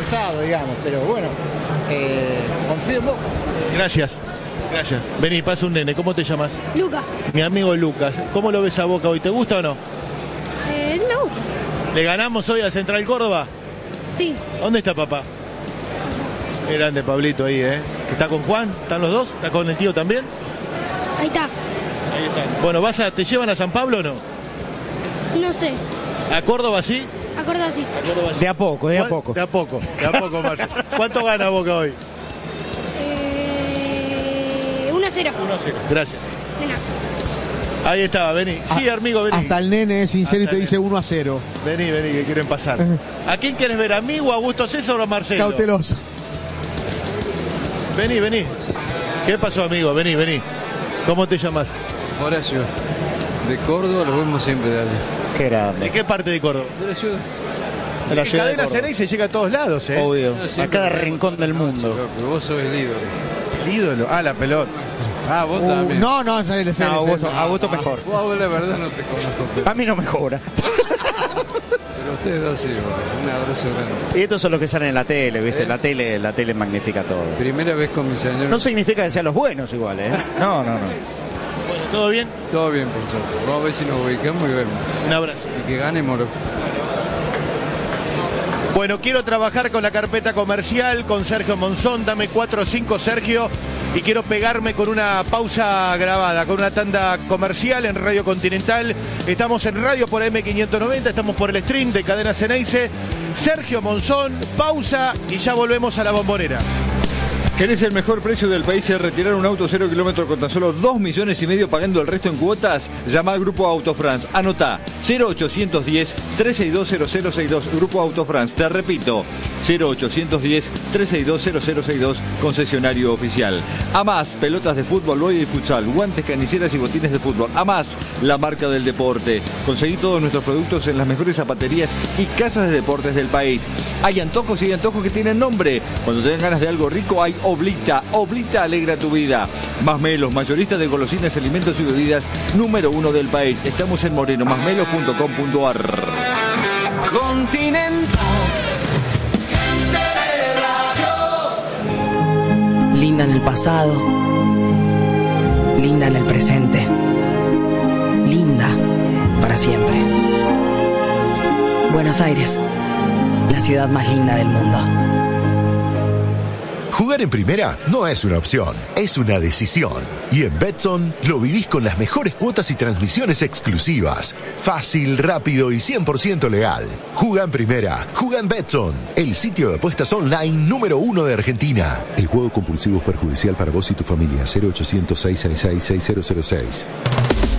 pasado, digamos, pero bueno, confío en vos. Gracias. Gracias. Vení, pasa un nene. ¿Cómo te llamas? Luca. Mi amigo Lucas. ¿Cómo lo ves a Boca hoy? ¿Te gusta o no? Sí me gusta. ¿Le ganamos hoy a Central Córdoba? Sí. ¿Dónde está papá? Qué grande Pablito ahí, ¿eh? ¿Está con Juan? ¿Están los dos? ¿Está con el tío también? Ahí está. Ahí están. Bueno, ¿te llevan a San Pablo o no? No sé. ¿A Córdoba sí? Acorda así. A Córdoba sí. De a poco, de a poco. De a poco, Marcio. ¿Cuánto gana Boca hoy? 1-0. 1-0. Gracias. De nada. Ahí estaba, vení. Sí, amigo, vení. Hasta el nene es sincero y te dice 1-0. Vení, que quieren pasar. ¿A quién quieres ver? ¿A mí o a Augusto César o a Marcelo? Cauteloso. Vení. ¿Qué pasó, amigo? Vení. ¿Cómo te llamas? Horacio. De Córdoba lo vemos siempre, dale. Qué grande. ¿De qué parte de Córdoba? De la ciudad. De la ciudad de Cadena Córdoba. Ceneice llega a todos lados, ¿eh? Obvio. No, A cada rincón del mundo. Pero vos sos el ídolo. El ídolo. Ah, la pelota. Ah, vos también. No, Augusto mejor. Vos la verdad no te conozco. A mí no me cobra. Pero ustedes dos sí, boludo. Un abrazo grande. Y estos son los que salen en la tele, ¿viste? La tele magnifica todo. Primera vez con mi señor. No significa que sean los buenos igual, ¿eh? No. Bueno, ¿todo bien? Todo bien, por suerte. Vamos a ver si nos ubicamos y vemos. Un abrazo. Y que gane Moro. Bueno, quiero trabajar con la carpeta comercial, con Sergio Monzón. Dame 4 o 5, Sergio. Y quiero pegarme con una pausa grabada, con una tanda comercial en Radio Continental. Estamos en radio por AM590, estamos por el stream de Cadena Ceneice. Sergio Monzón, pausa y ya volvemos a la Bombonera. ¿Querés el mejor precio del país y retirar un auto 0 kilómetros con tan solo 2,5 millones pagando el resto en cuotas? Llama al Grupo Autofrance. Anotá 0810-362-0062. Grupo Autofrance. Te repito, 0810-362-0062. Concesionario oficial. Amás, pelotas de fútbol, vóley y futsal, guantes, caniceras y botines de fútbol. Amás, la marca del deporte. Conseguí todos nuestros productos en las mejores zapaterías y casas de deportes del país. Hay antojos y hay antojos que tienen nombre. Cuando tengan ganas de algo rico, hay Oblita. Oblita alegra tu vida. Masmelos, mayorista de golosinas, alimentos y bebidas número 1 del país. Estamos en Moreno, masmelos.com.ar. Continental. Linda en el pasado, linda en el presente, linda para siempre. Buenos Aires, la ciudad más linda del mundo. Jugar en primera no es una opción, es una decisión. Y en Betson lo vivís con las mejores cuotas y transmisiones exclusivas. Fácil, rápido y 100% legal. Juga en primera, juga en Betson, el sitio de apuestas online número 1 de Argentina. El juego compulsivo es perjudicial para vos y tu familia. 0800-666-6006.